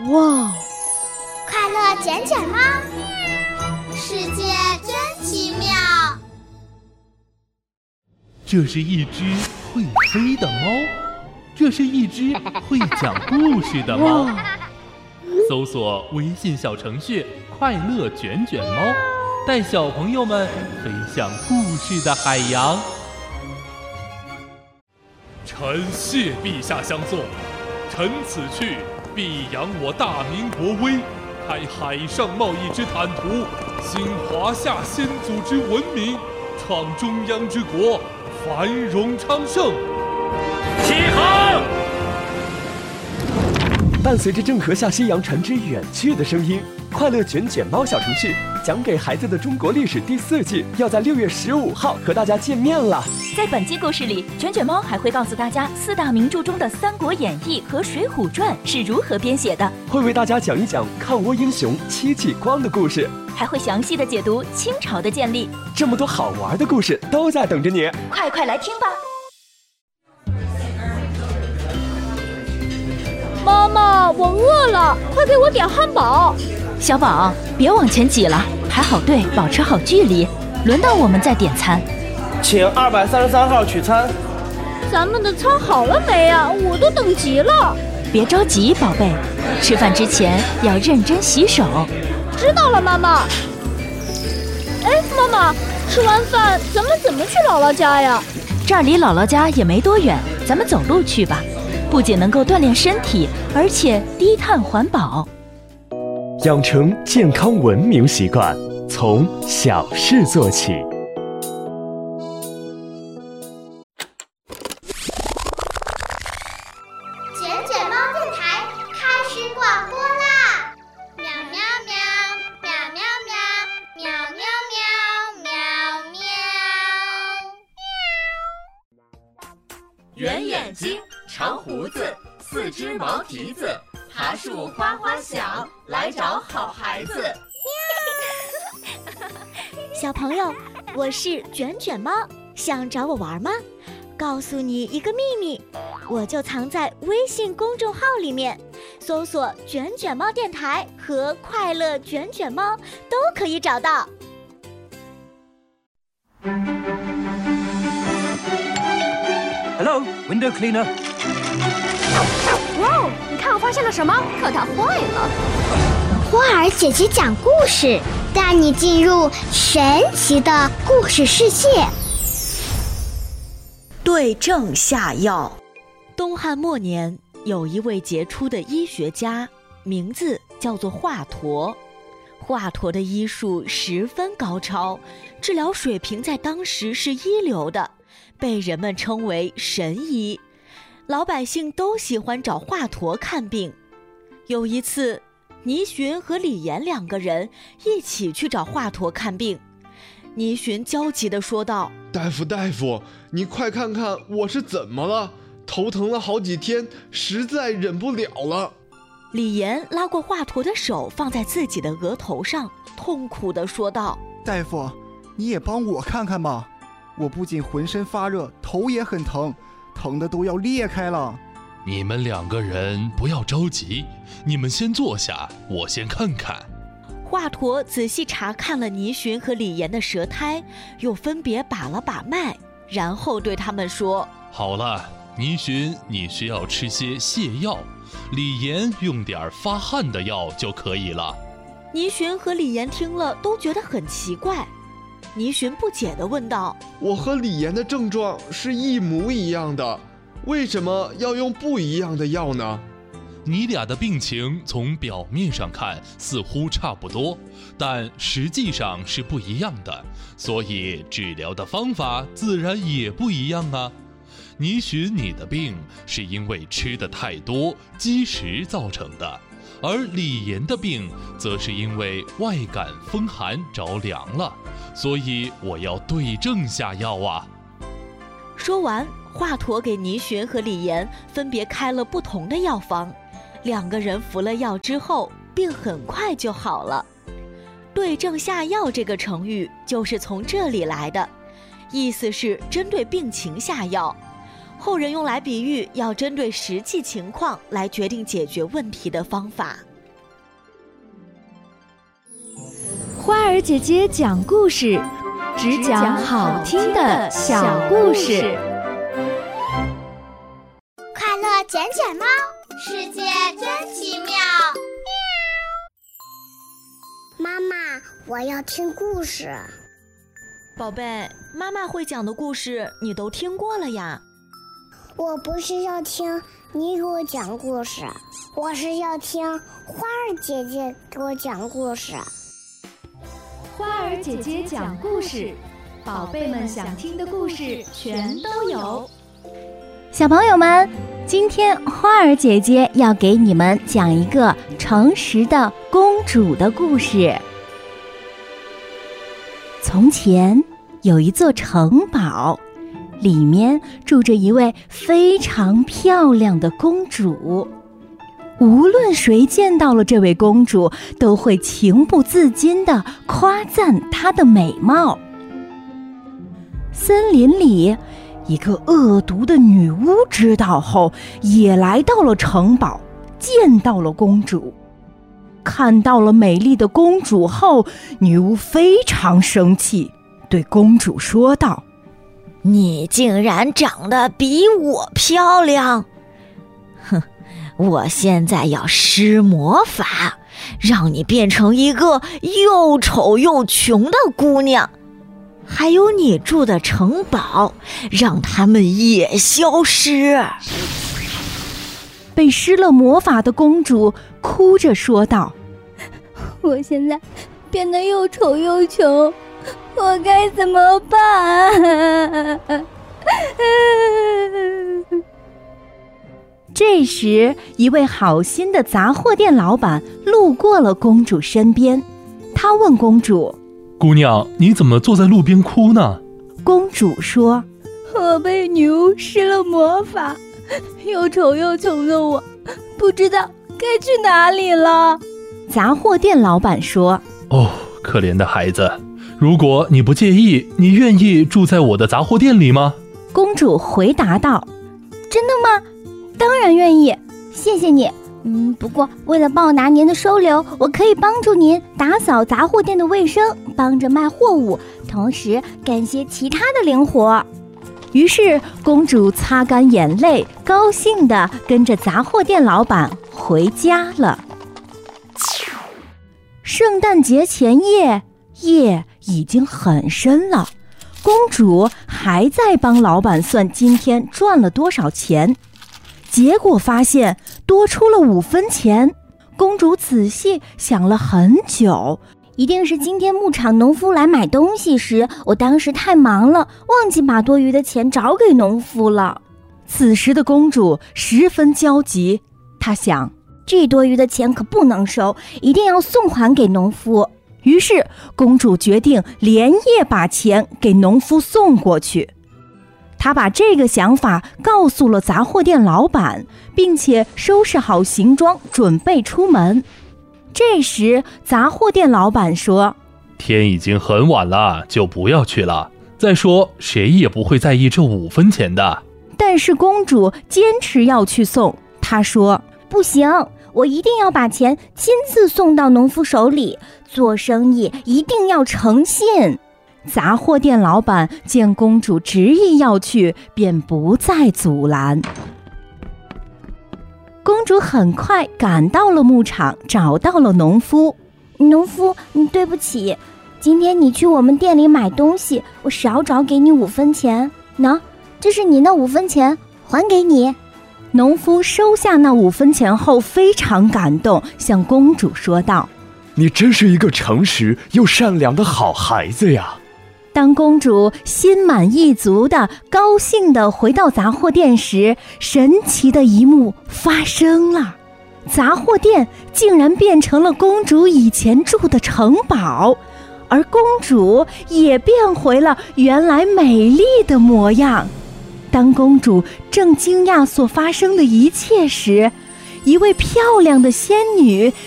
哇！ 快乐卷卷猫，世界真奇妙。 这是一只会飞的猫，这是一只会讲故事的猫。搜索微信小程序“快乐卷卷猫”，带小朋友们飞向故事的海洋。臣谢陛下相送，臣此去必扬我大明国威，开海上贸易之坦途，兴华夏先祖之文明，创中央之国，繁荣昌盛。起航！ 伴随着郑和下西洋船只远去的声音，快乐卷卷猫小程序讲给孩子的中国历史第4季要在6月15号和大家见面了。 在本期故事里，卷卷猫还会告诉大家4大名著中的《三国演义》和《水浒传》是如何编写的， 会为大家讲一讲抗倭英雄戚继光的故事， 还会详细的解读清朝的建立。 这么多好玩的故事都在等着你， 快来听吧！ 妈妈，我饿了，快给我点汉堡。 小宝，别往前挤了，排好队，保持好距离，轮到我们再点餐。 请233号取餐。 咱们的餐好了没啊？我都等急了。 别着急，宝贝，吃饭之前要认真洗手。 知道了，妈妈。哎，妈妈，吃完饭咱们怎么去姥姥家呀？ 这儿离姥姥家也没多远，咱们走路去吧。不仅能够锻炼身体，而且低碳环保。 养成健康文明习惯，从小事做起。 卷卷猫电台开始广播啦！喵喵喵，喵喵喵，喵喵喵，喵喵。 圆眼睛，长胡子，4只毛蹄子，爬树哗哗响，来找好孩子。 小朋友，我是卷卷猫，想找我玩吗？告诉你一个秘密，我就藏在微信公众号里面，搜索卷卷猫电台和快乐卷卷猫都可以找到。 Hello, window cleaner. 哇哦，你看我发现了什么？课堂坏了。 花儿姐姐讲故事，带你进入神奇的故事世界。 对症下药。 东汉末年，有一位杰出的医学家，名字叫做华佗。华佗的医术十分高超，治疗水平在当时是一流的，被人们称为神医。老百姓都喜欢找华佗看病。有一次，倪寻和李岩2个人一起去找华佗看病。倪寻焦急地说道： 大夫，你快看看我是怎么了，头疼了好几天，实在忍不了了。 李岩拉过华佗的手，放在自己的额头上，痛苦地说道： 大夫，你也帮我看看吧，我不仅浑身发热，头也很疼，疼得都要裂开了。 你们2个人不要着急，你们先坐下，我先看看。 华佗仔细查看了倪寻和李岩的舌苔，又分别把了把脉，然后对他们说： 好了，倪寻，你需要吃些泻药，李岩用点发汗的药就可以了。 倪寻和李岩听了都觉得很奇怪。倪寻不解地问道： 我和李岩的症状是一模一样的，为什么要用不一样的药呢？ 你俩的病情从表面上看似乎差不多，但实际上是不一样的，所以治疗的方法自然也不一样啊。倪寻，你的病是因为吃得太多积食造成的，而李岩的病则是因为外感风寒着凉了，所以我要对症下药啊。 说完，华佗给倪寻和李岩分别开了不同的药方，2个人服了药之后，病很快就好了。对症下药这个成语就是从这里来的，意思是针对病情下药。后人用来比喻要针对实际情况来决定解决问题的方法。 花儿姐姐讲故事，只讲好听的小故事。 快乐捡捡猫，世界真奇妙。妈妈，我要听故事。 宝贝，妈妈会讲的故事你都听过了呀。 我不是要听你给我讲故事，我是要听花儿姐姐给我讲故事。 花儿姐姐讲故事，宝贝们想听的故事全都有。 小朋友们，今天花儿姐姐要给你们讲一个诚实的公主的故事。从前有一座城堡，里面住着一位非常漂亮的公主。无论谁见到了这位公主，都会情不自禁地夸赞她的美貌。森林里，一个恶毒的女巫知道后，也来到了城堡，见到了公主。看到了美丽的公主后，女巫非常生气，对公主说道： 你竟然长得比我漂亮！哼，我现在要施魔法，让你变成一个又丑又穷的姑娘。还有你住的城堡，让他们也消失。 被施了魔法的公主哭着说道： 我现在变得又丑又穷，我该怎么办？ 这时，一位好心的杂货店老板路过了公主身边，他问公主： 姑娘，你怎么坐在路边哭呢？ 公主说：我被女巫施了魔法，又丑又穷的我不知道该去哪里了。 杂货店老板说： 哦，可怜的孩子，如果你不介意，你愿意住在我的杂货店里吗？ 公主回答道： 真的吗？当然愿意，谢谢你。不过为了报答您的收留，我可以帮助您打扫杂货店的卫生，帮着卖货物，同时干些其他的零活。 于是公主擦干眼泪，高兴地跟着杂货店老板回家了。圣诞节前夜，夜已经很深了，公主还在帮老板算今天赚了多少钱。结果发现多出了5分钱，公主仔细想了很久， 一定是今天牧场农夫来买东西时，我当时太忙了，忘记把多余的钱找给农夫了。 此时的公主十分焦急，她想， 这多余的钱可不能收，一定要送还给农夫。 于是公主决定连夜把钱给农夫送过去。她把这个想法告诉了杂货店老板，并且收拾好行装，准备出门。这时杂货店老板说： 天已经很晚了，就不要去了。再说谁也不会在意这5分钱的。 但是公主坚持要去送，她说： 不行，我一定要把钱亲自送到农夫手里，做生意一定要诚信。 杂货店老板见公主执意要去，便不再阻拦。公主很快赶到了牧场，找到了农夫。 农夫，对不起，今天你去我们店里买东西，我少找给你5分钱。喏，这是你那5分钱，还给你。 农夫收下那5分钱后非常感动，向公主说道： 你真是一个诚实又善良的好孩子呀。 当公主心满意足地高兴地回到杂货店时，神奇的一幕发生了，杂货店竟然变成了公主以前住的城堡，而公主也变回了原来美丽的模样。当公主正惊讶所发生的一切时，一位漂亮的仙女